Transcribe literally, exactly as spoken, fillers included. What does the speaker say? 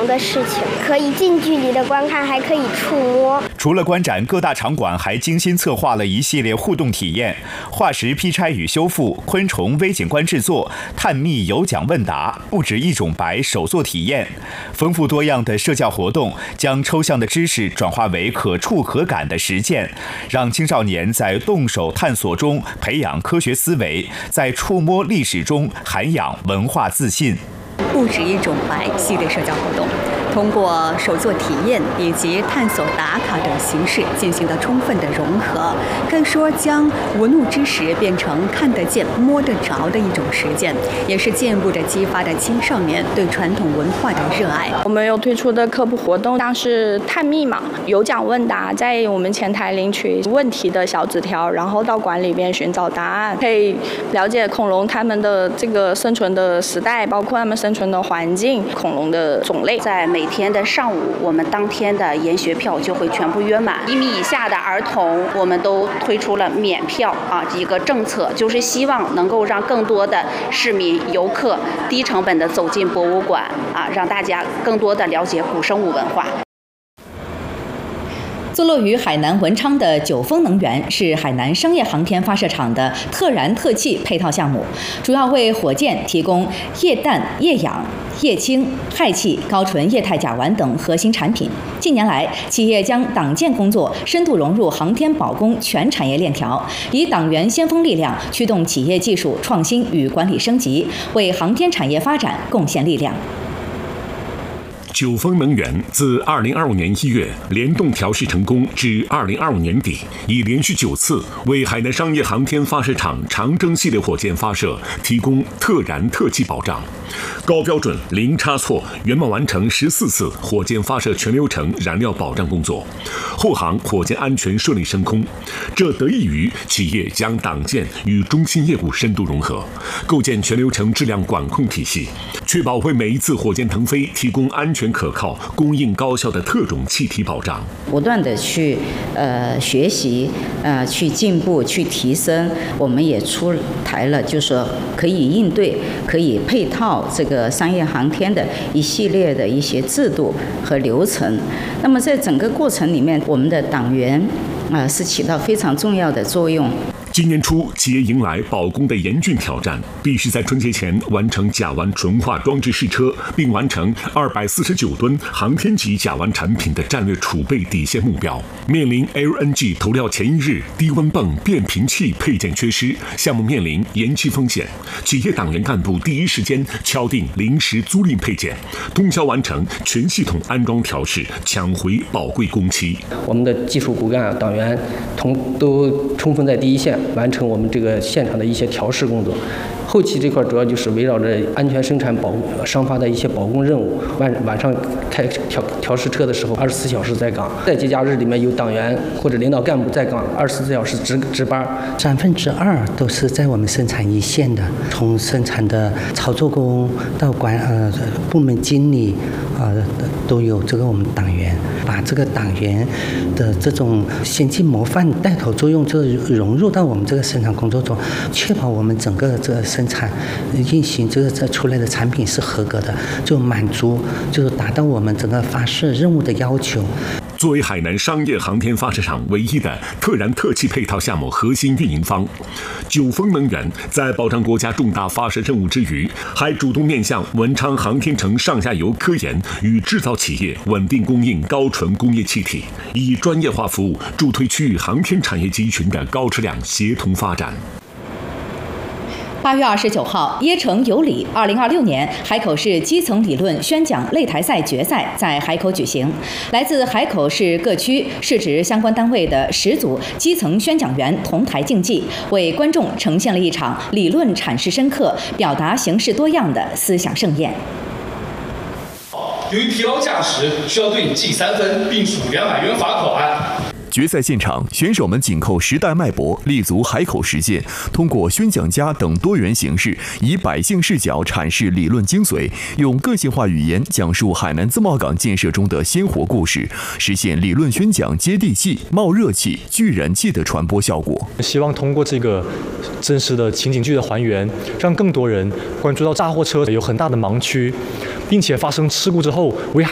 龙的事情，可以近距离的观看，还可以触摸。 除了观展，各大场馆还精心策划了一系列互动体验：化石劈拆与修复、昆虫微景观制作、探秘有奖问答、不止一种白手作体验，丰富多样的社教活动将抽象的知识转化为可触可感的实践，让青少年在动手探索中培养科学思维，在触摸历史中涵养文化自信。 不止一种白系列社交活动，通过手作体验以及探索打卡等形式进行了充分的融合，可以说将文物知识变成看得见、摸得着的一种实践，也是进一步的激发了青少年对传统文化的热爱。 我们有推出的科普活动，像是探秘嘛，有奖问答，在我们前台领取问题的小纸条，然后到馆里边寻找答案，可以了解恐龙它们的这个生存的时代，包括它们生存的环境、恐龙的种类。 在每天的上午，我们当天的研学票就会全部约满。一米以下的儿童，我们都推出了免票啊一个政策，就是希望能够让更多的市民游客低成本的走进博物馆啊，让大家更多的了解古生物文化。 坐落于海南文昌的九峰能源是海南商业航天发射场的特燃特气配套项目，主要为火箭提供液氮、液氧、液氢、氦气、高纯液态甲烷等核心产品。近年来，企业将党建工作深度融入航天保供全产业链条，以党员先锋力量驱动企业技术创新与管理升级，为航天产业发展贡献力量。 九峰能源自二零二五年一月联动调试成功至二零二五年底，已连续九次为海南商业航天发射场长征系列火箭发射提供特燃特气保障，高标准、零差错，圆满完成十四次火箭发射全流程燃料保障工作，后航火箭安全顺利升空。这得益于企业将党建与中心业务深度融合，构建全流程质量管控体系，确保为每一次火箭腾飞提供安全可靠、供应高效的特种气体保障。 不断的去呃学习，呃去进步、去提升，我们也出台了，就是说可以应对、可以配套这个商业航天的一系列的一些制度和流程。那么在整个过程里面，我们的党员啊、呃、是起到非常重要的作用。 今年初，企业迎来保供的严峻挑战，必须在春节前完成甲烷纯化装置试车，并完成二百四十九吨航天级甲烷产品的战略储备底线目标。面临 L N G 投料前一日低温泵变频器配件缺失，项目面临延期风险。企业党员干部第一时间敲定临时租赁配件，通宵完成全系统安装调试，抢回宝贵工期。 我们的技术骨干党员同都充分在第一线完成我们这个现场的一些调试工作，后期这块主要就是围绕着安全生产保商发的一些保供任务，晚晚上开调调试车的时候，二十四小时在岗，在节假日里面有党员或者领导干部在岗，二十四小时值值班。 三分之二都是在我们生产一线的，从生产的操作工到管呃部门经理啊、呃、都有这个我们党员，把这个党员的这种先进模范带头作用，就融入到我们这个生产工作中，确保我们整个这个生产运行这个这出来的产品是合格的，就满足就是达到我们整个发射任务的要求。 作为海南商业航天发射场唯一的特燃特气配套项目核心运营方，九峰能源在保障国家重大发射任务之余，还主动面向文昌航天城上下游科研与制造企业稳定供应高纯工业气体，以专业化服务助推区域航天产业集群的高质量协同发展。 八月二十九号，椰城有理二零二六年海口市基层理论宣讲擂台赛决赛在海口举行。来自海口市各区市直相关单位的十组基层宣讲员同台竞技，为观众呈现了一场理论阐释深刻、表达形式多样的思想盛宴。 由于疲劳驾驶，需要对你记三分，并处两百元罚款。 决赛现场，选手们紧扣时代脉搏，立足海口实践，通过宣讲家等多元形式，以百姓视角阐释理论精髓，用个性化语言讲述海南自贸港建设中的鲜活故事，实现理论宣讲接地气、冒热气、聚人气的传播效果。 希望通过这个真实的情景剧的还原，让更多人关注到炸货车有很大的盲区，并且发生事故之后危害